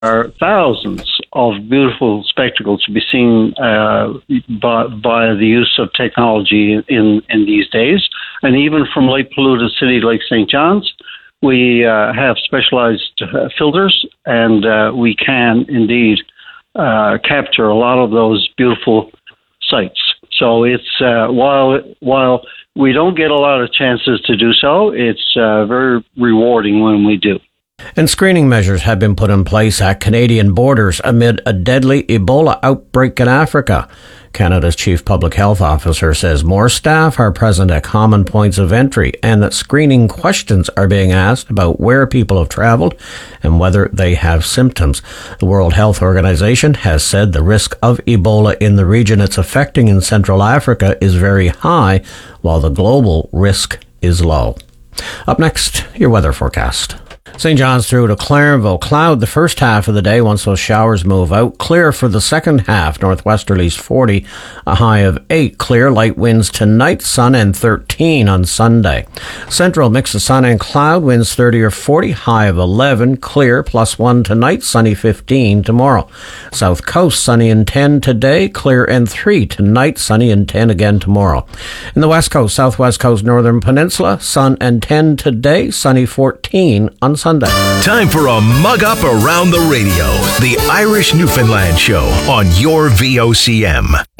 are thousands of beautiful spectacles to be seen by the use of technology in these days. And even from light polluted city like St. John's, we have specialized filters, and we can indeed capture a lot of those beautiful sights. So it's while we don't get a lot of chances to do so, it's very rewarding when we do. And screening measures have been put in place at Canadian borders amid a deadly Ebola outbreak in Africa. Canada's Chief Public Health Officer says more staff are present at common points of entry and that screening questions are being asked about where people have travelled and whether they have symptoms. The World Health Organization has said the risk of Ebola in the region it's affecting in Central Africa is very high, while the global risk is low. Up next, your weather forecast. St. John's through to Clarenville. Cloud the first half of the day once those showers move out. Clear for the second half. Northwesterlies 40, a high of 8. Clear, light winds tonight. Sun and 13 on Sunday. Central mix of sun and cloud. Winds 30 or 40, high of 11. Clear, +1 tonight. Sunny 15 tomorrow. South coast, sunny and 10 today. Clear and 3 tonight. Sunny and 10 again tomorrow. In the west coast, southwest coast, northern peninsula, sun and 10 today. Sunny 14 on Sunday. Time for a mug up around the radio. The Irish Newfoundland Show on your VOCM.